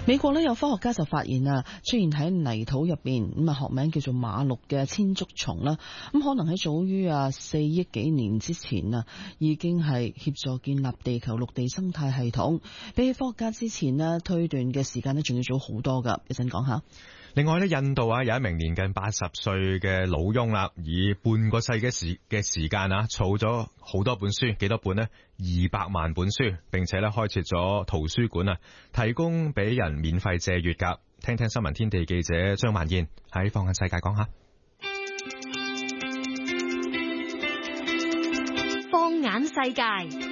美國呢有科學家就發現出現喺泥土入邊學名叫做馬鹿嘅千足蟲啦，可能喺早於4億幾年之前已經係協助建立地球陸地生態系統，比起科學家之前推斷嘅時間仲要早好多噶。一陣講下。 另外咧，印度有一名年近80歲嘅老翁啦，以半個世紀嘅時間儲咗好多本書，幾多本呢？200萬本書，並且咧開設咗圖書館提供俾人免費借閱噶。聽聽新聞天地記者張萬燕喺放眼世界講下。 放眼世界。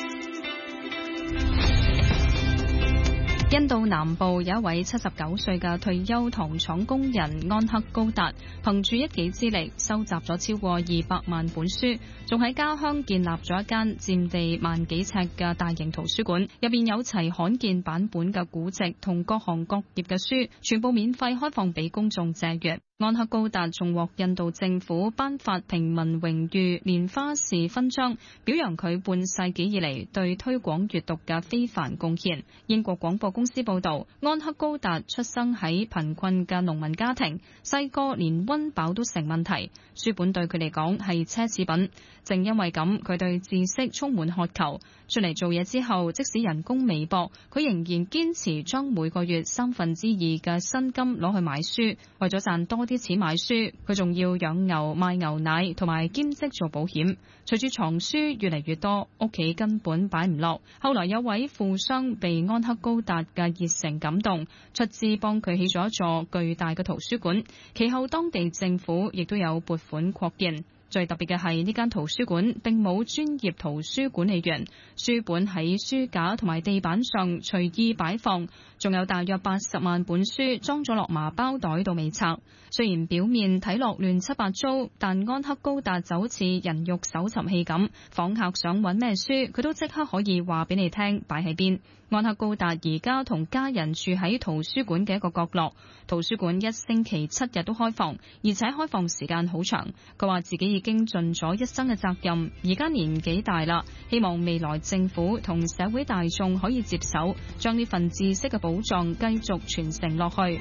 印度南部有一位79歲嘅退休糖廠工人安克高達，憑住一己之力收集咗超過200萬本書，仲喺家鄉建立咗一間佔地萬幾尺嘅大型圖書館，入邊有齊罕見版本嘅古籍同各行各業嘅書，全部免費開放俾公眾借閱。安克高達仲獲印度政府頒發平民榮譽蓮花士勳章，表揚佢半世紀以嚟對推廣閱讀嘅非凡貢獻。英國廣播公司報道，安克高達出生喺貧困嘅農民家庭，細個連溫飽都成問題，書本對佢嚟講係奢侈品。正因為咁，佢對知識充滿渴求。出嚟做嘢之後，即使人工微薄，佢仍然堅持將每個月2/3嘅薪金攞去買書。為咗賺多啲錢買書，佢仲要養牛賣牛奶同埋兼職做保險。隨住藏書越嚟越多，屋企根本擺唔落。後來有位富商被安克高達嘅熱誠感動，出資幫佢起咗一座巨大嘅圖書館。其後當地政府亦都有撥款擴建。最特別嘅係呢間圖書館並冇專業圖書管理員，書本喺書架同埋地板上隨意擺放，仲有大約80萬本書裝咗落麻包袋度未拆。雖然表面睇落亂七八糟，但安克高達就好似人肉搜尋器咁，訪客想揾咩書，佢都即刻可以話俾你聽擺喺邊。安克高達而家同家人住喺圖書館嘅一個角落，圖書館1星期7日都開放，而且開放時間好長。佢話自己已經盡咗一生嘅責任，而家年紀大啦，希望未來政府同社會大眾可以接手，將呢份知識嘅寶藏繼續傳承落去。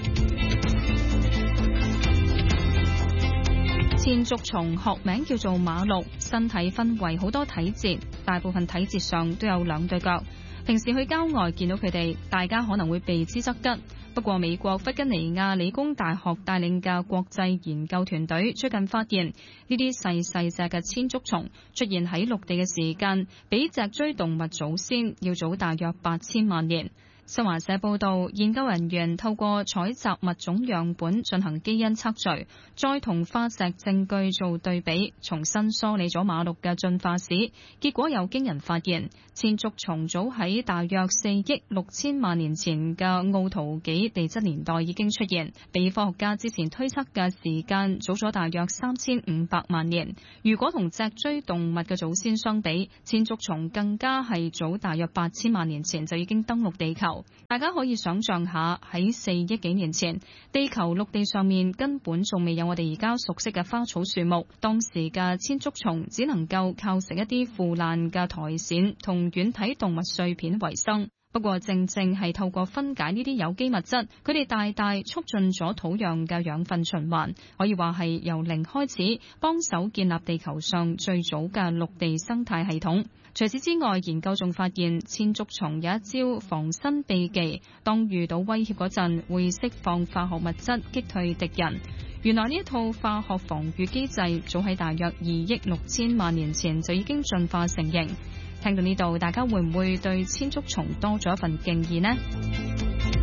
千足蟲學名叫做馬鹿，身體分為好多體節，大部分體節上都有2對腳。平時去郊外見到佢哋，大家可能會避之則吉。不過美國弗吉尼亞理工大學帶領嘅國際研究團隊最近發現，呢啲細細隻嘅千足蟲出現喺陸地嘅時間，比脊椎動物祖先要早大約8000萬年。新華社報道，研究人員透過採集物種樣本進行基因測序，再同化石證據做對比，重新梳理咗馬鹿嘅進化史。結果有驚人發現，千足蟲早喺大約4億6千萬年前嘅奧陶紀地質年代已經出現，比科學家之前推測嘅時間早咗大約3500萬年。如果同脊椎動物嘅祖先相比，千足蟲更加係早大約8000萬年前就已經登陸地球。大家可以想象下，喺4億幾年前，地球陸地上面根本仲未有我哋而家熟悉嘅花草樹木，當時嘅千足蟲只能夠靠食一啲腐爛嘅苔蘚同軟體動物碎片為生。不過正正係透過分解呢啲有機物質，佢哋大大促進咗土壤嘅養分循環，可以話係由零開始幫手建立地球上最早嘅陸地生態系統。除此之外，研究仲發現千足蟲有一招防身秘技，當遇到威脅嗰陣會釋放化學物質擊退敵人。原來呢一套化學防禦機制早喺大約2億6千萬年前就已經進化成型。聽到呢度，大家會唔會對千足蟲多咗一份敬意呢？